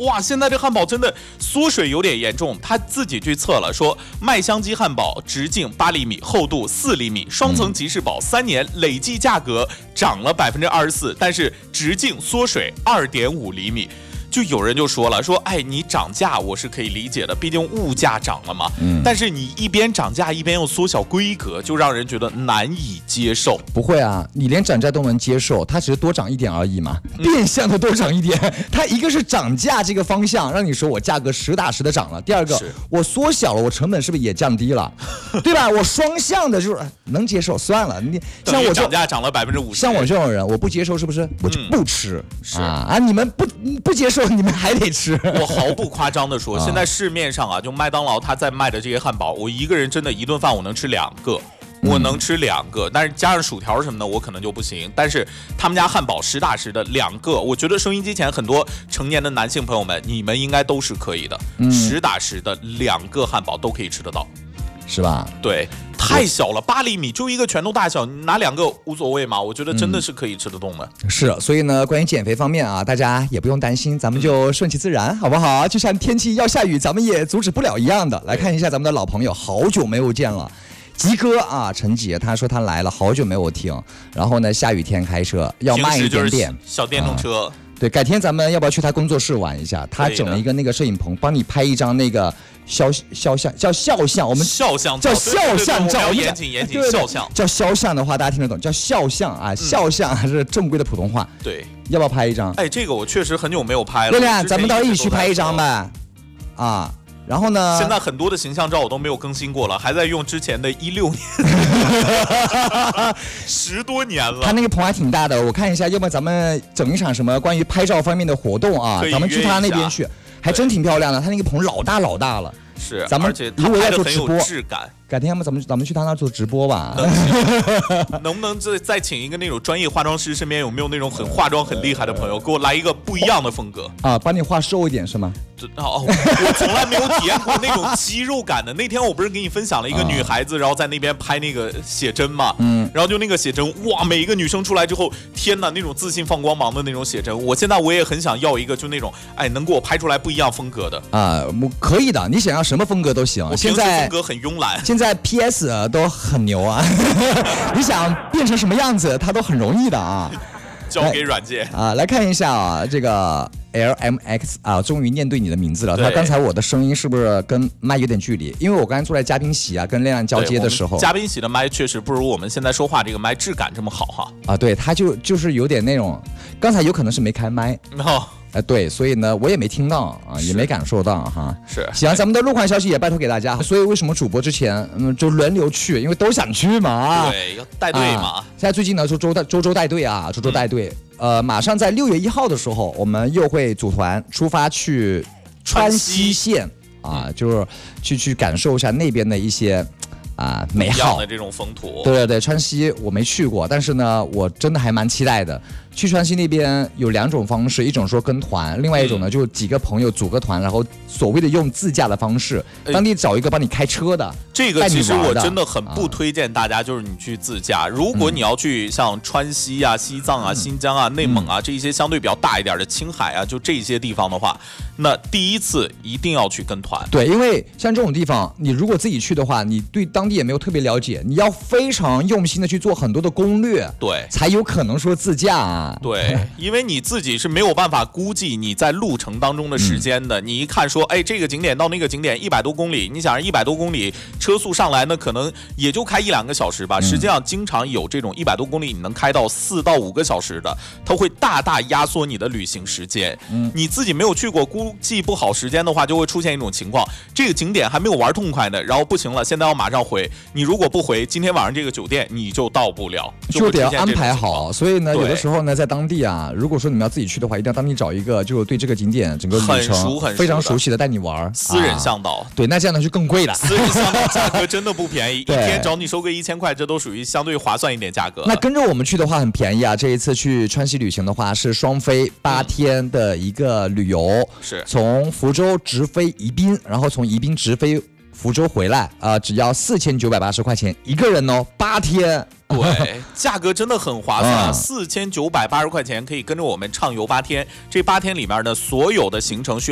哇，现在这汉堡真的缩水有点严重。他自己去测了，说麦香鸡汉堡直径8厘米，厚度4厘米，双层吉士堡3年累计价格涨了24%，但是直径缩水2.5厘米。就有人就说了，说哎，你涨价我是可以理解的，毕竟物价涨了嘛。但是你一边涨价一边又缩小规格，就让人觉得难以接受。 不会啊，你连涨价都能接受，它只是多涨一点而已嘛，变相的多涨一点。它一个是涨价这个方向，让你说我价格实打实的涨了；第二个，我缩小了，我成本是不是也降低了？对吧？我双向的就是能接受，算了。你像我涨价涨了50%， 像我这种人，我不接受是不是？我就不吃。你们不接受。你们还得吃。 我毫不夸张的说，现在市面上啊，就麦当劳他在卖的这些汉堡，我一个人真的一顿饭我能吃2个，我能吃2个，但是加上薯条什么的我可能就不行。但是他们家汉堡实打实的2个，我觉得收音机前很多成年的男性朋友们，你们应该都是可以的，实打实的2个汉堡都可以吃得到， 是吧？ 对。太小了，8厘米就一个拳头大小，你拿2个无所谓嘛？我觉得真的是可以吃得动的。 是，所以呢，关于减肥方面啊，大家也不用担心，咱们就顺其自然，好不好？就像天气要下雨，咱们也阻止不了一样的。来看一下咱们的老朋友，好久没有见了。吉哥啊，陈杰，他说他来了，好久没有听。然后呢，下雨天开车要慢一点点， 小电动车。 对，改天咱们要不要去他工作室玩一下？他整了一个那个摄影棚，帮你拍一张那个肖像，叫肖像，我们肖像叫肖像照， 严谨肖像， 叫肖像的话大家听得懂，叫肖像啊，肖像还是正规的普通话。 对， 要不要拍一张？ 哎，这个我确实很久没有拍了。 亮亮，咱们到一起去拍一张呗，啊。然后呢？ 现在很多的形象照我都没有更新过了，还在用之前的16年，10多年了。 他那个棚还挺大的，我看一下，要不然咱们整一场什么关于拍照方面的活动啊？咱们去他那边去，还真挺漂亮的。他那个棚老大了。 是， 咱们如果要做直播， 质感。 改天咱们去他那做直播吧。 能不能再请一个那种专业化妆师？身边有没有那种化妆很厉害的朋友，给我来一个不一样的风格啊？帮你化瘦一点是吗？ 我从来没有体验过那种肌肉感的。那天我不是给你分享了一个女孩子，然后在那边拍那个写真嘛，然后就那个写真，哇，每一个女生出来之后，天哪，那种自信放光芒的那种写真，我也很想要一个，就那种能给我拍出来不一样风格的啊，可以的，你想要什么风格都行。 我平时风格很慵懒， 现在 PS 都很牛啊，你想变成什么样子，它都很容易的啊。 交给软件啊，来看一下啊，这个 LMX 啊，终于念对你的名字了。他刚才我的声音是不是跟麦有点距离？因为我刚才坐在嘉宾席啊，跟亮亮交接的时候， 嘉宾席的麦确实不如我们现在说话这个麦质感这么好哈。 啊，对，他就是有点那种，刚才有可能是没开麦。对，所以呢，我也没听到啊，也没感受到哈。 是， 行，咱们的路况消息也拜托给大家。所以为什么主播之前就轮流去，因为都想去嘛。 对，要带队嘛。 现在最近呢，周周带队啊，周周带队。马上在6月1号的时候，我们又会组团出发去川西县啊，就是去感受一下那边的一些。美好的这种风土， 对，川西我没去过，但是呢，我真的还蛮期待的。去川西那边有2种方式，一种说跟团，另外一种呢就几个朋友组个团，然后所谓的用自驾的方式，当地找一个帮你开车的。 这个其实我真的很不推荐大家，就是你去自驾。如果你要去像川西啊、西藏啊、新疆啊、内蒙啊这些相对比较大一点的青海啊，就这些地方的话，那第一次一定要去跟团。 对，因为像这种地方，你如果自己去的话，你对当地也没有特别了解，你要非常用心的去做很多的攻略， 对， 才有可能说自驾啊。 对，因为你自己是没有办法估计你在路程当中的时间的。你一看说，哎，这个景点到那个景点100多公里，你想100多公里车速上来，那可能也就开1-2个小时吧。实际上，经常有这种100多公里你能开到4到5个小时的，它会大大压缩你的旅行时间。你自己没有去过，估计不好时间的话，就会出现一种情况：这个景点还没有玩痛快呢，然后不行了，现在要马上回。你如果不回，今天晚上这个酒店你就到不了， 就得要安排好。所以呢，有的时候呢，在当地啊，如果说你们要自己去的话，一定要当地找一个就对这个景点整个旅程非常熟悉的带你玩， 私人向导。 对，那这样呢就更贵了。 私人向导价格真的不便宜，一天找你收个1000块，这都属于相对划算一点价格。 那跟着我们去的话很便宜啊，这一次去川西旅行的话是双飞8天的一个旅游， 是从福州直飞宜宾，然后从宜宾直飞福州回来只要4980块钱一个人哦，8天。 对，价格真的很划算，4980块钱可以跟着我们畅游8天。这8天里面的所有的行程需要